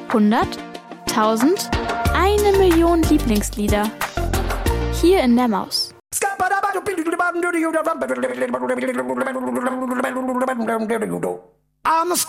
100, 1000, 1 Million Lieblingslieder. Hier in der Maus. I'm a